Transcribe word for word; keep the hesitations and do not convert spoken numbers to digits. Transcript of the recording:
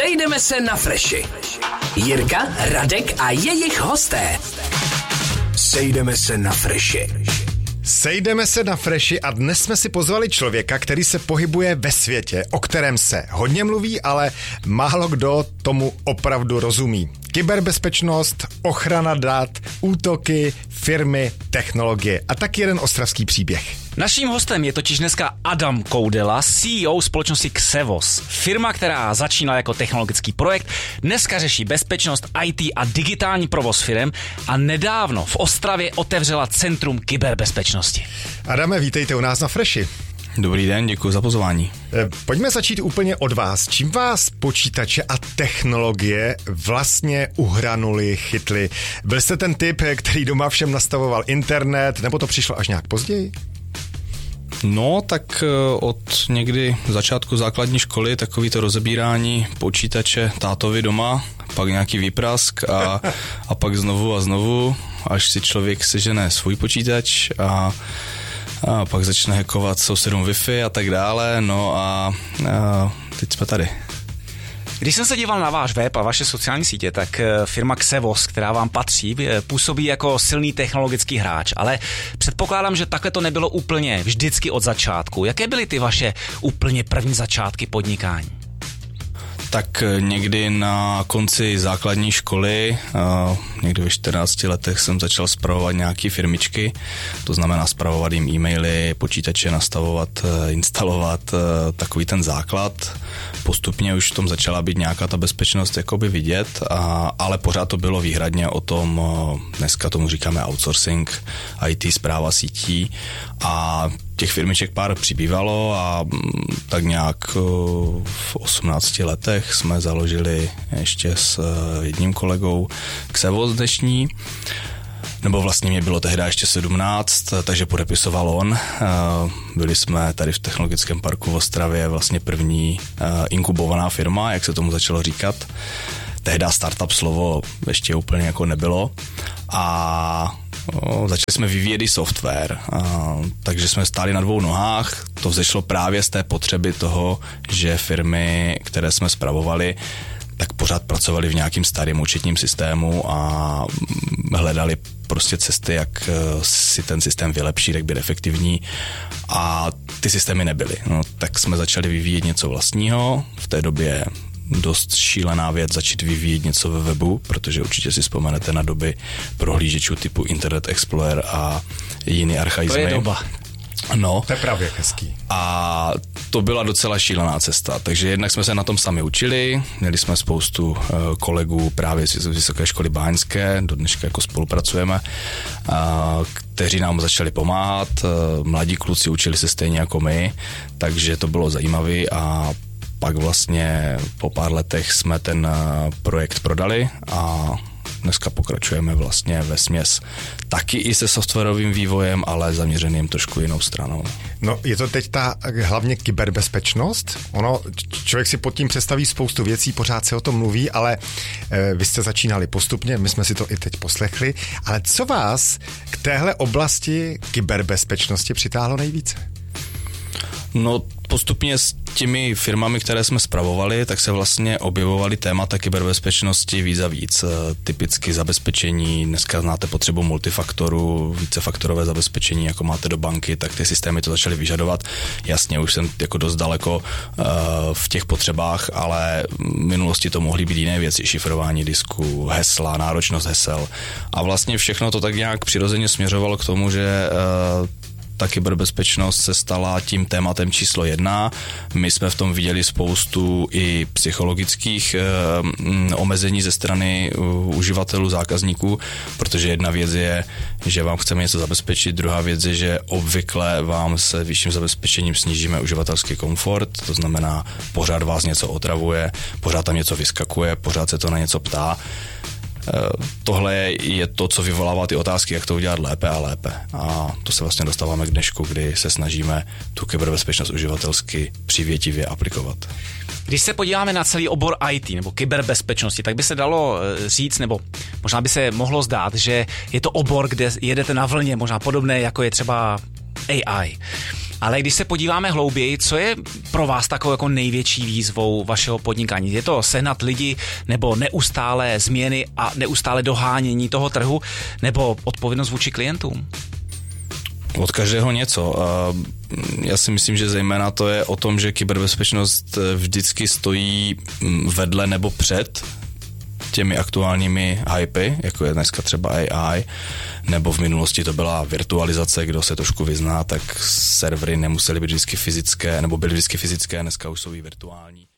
Sejdeme se na Freši. Jirka, Radek a jejich hosté. Sejdeme se na Freši. Sejdeme se na Freši a dnes jsme si pozvali člověka, který se pohybuje ve světě, o kterém se hodně mluví, ale málo kdo tomu opravdu rozumí. Kyberbezpečnost, ochrana dat, útoky, firmy, technologie a tak jeden ostravský příběh. Naším hostem je totiž dneska Adam Koudela, C E O společnosti Xevos. Firma, která začínala jako technologický projekt, dneska řeší bezpečnost, í té a digitální provoz firem a nedávno v Ostravě otevřela Centrum kyberbezpečnosti. Adame, vítejte u nás na Freši. Dobrý den, děkuji za pozvání. Pojďme začít úplně od vás. Čím vás počítače a technologie vlastně uhranuli, chytli? Byl jste ten typ, který doma všem nastavoval internet, nebo to přišlo až nějak později? No, tak od někdy začátku základní školy takový to rozebírání počítače tátovi doma, pak nějaký výprask a, a pak znovu a znovu, až si člověk sežene svůj počítač a A pak začne hackovat sousedům Wi-Fi a tak dále, no a, a teď jsme tady. Když jsem se díval na váš web a vaše sociální sítě, tak firma Xevos, která vám patří, působí jako silný technologický hráč, ale předpokládám, že takhle to nebylo úplně vždycky od začátku. Jaké byly ty vaše úplně první začátky podnikání? Tak někdy na konci základní školy, někdy ve čtrnácti letech jsem začal spravovat nějaké firmičky, to znamená spravovat jim e-maily, počítače nastavovat, instalovat, takový ten základ. Postupně už v tom začala být nějaká ta bezpečnost jakoby vidět, a, ale pořád to bylo výhradně o tom, dneska tomu říkáme outsourcing, í té správa sítí a těch firmiček pár přibývalo a tak nějak v osmnácti letech jsme založili ještě s jedním kolegou Xevos dnešní, nebo vlastně mě bylo tehdy ještě sedmnáct, takže podepisoval on. Byli jsme tady v Technologickém parku v Ostravě vlastně první inkubovaná firma, jak se tomu začalo říkat. Tehdy startup slovo ještě úplně jako nebylo a O, začali jsme vyvíjet i software, a, takže jsme stáli na dvou nohách. To vzešlo právě z té potřeby toho, že firmy, které jsme spravovali, tak pořád pracovali v nějakým starém účetním systému a hledali prostě cesty, jak si ten systém vylepšit, jak být efektivní a ty systémy nebyly. No, tak jsme začali vyvíjet něco vlastního. V té době dost šílená věc začít vyvíjet něco ve webu, protože určitě si vzpomenete na doby prohlížečů typu Internet Explorer a jiný archaizmy. To je doba. No. To je právě hezký. A to byla docela šílená cesta, takže jednak jsme se na tom sami učili, měli jsme spoustu kolegů právě z Vysoké školy báňské, do dneška jako spolupracujeme, kteří nám začali pomáhat, mladí kluci učili se stejně jako my, takže to bylo zajímavé a pak vlastně po pár letech jsme ten projekt prodali a dneska pokračujeme vlastně ve směs taky i se softwarovým vývojem, ale zaměřeným trošku jinou stranou. No, je to teď ta hlavně kyberbezpečnost? Ono, člověk si pod tím představí spoustu věcí, pořád se o tom mluví, ale e, vy jste začínali postupně, my jsme si to i teď poslechli, ale co vás k téhle oblasti kyberbezpečnosti přitáhlo nejvíce? No, postupně s těmi firmami, které jsme spravovali, tak se vlastně objevovaly témata kyberbezpečnosti víc a víc. Typicky zabezpečení, dneska znáte potřebu multifaktoru, vícefaktorové zabezpečení, jako máte do banky, tak ty systémy to začaly vyžadovat. Jasně, už jsem jako dost daleko uh, v těch potřebách, ale v minulosti to mohly být jiné věci, šifrování disků, hesla, náročnost hesel. A vlastně všechno to tak nějak přirozeně směřovalo k tomu, že uh, ta kyberbezpečnost se stala tím tématem číslo jedna. My jsme v tom viděli spoustu i psychologických eh, omezení ze strany uh, uživatelů, zákazníků, protože jedna věc je, že vám chceme něco zabezpečit, druhá věc je, že obvykle vám se vyšším zabezpečením snížíme uživatelský komfort, to znamená, pořád vás něco otravuje, pořád tam něco vyskakuje, pořád se to na něco ptá. Tohle je to, co vyvolává ty otázky, jak to udělat lépe a lépe. A to se vlastně dostáváme k dnešku, kdy se snažíme tu kyberbezpečnost uživatelsky přivětivě aplikovat. Když se podíváme na celý obor í té nebo kyberbezpečnosti, tak by se dalo říct, nebo možná by se mohlo zdát, že je to obor, kde jedete na vlně, možná podobné, jako je třeba á í. Ale když se podíváme hlouběji, co je pro vás takovou jako největší výzvou vašeho podnikání? Je to sehnat lidi, nebo neustálé změny a neustále dohánění toho trhu, nebo odpovědnost vůči klientům? Od každého něco. Já si myslím, že zejména to je o tom, že kyberbezpečnost vždycky stojí vedle nebo před těmi aktuálními hypy, jako je dneska třeba A I, nebo v minulosti to byla virtualizace, kdo se trošku vyzná, tak servery nemusely být vždycky fyzické, nebo byly vždycky fyzické, dneska už jsou i virtuální.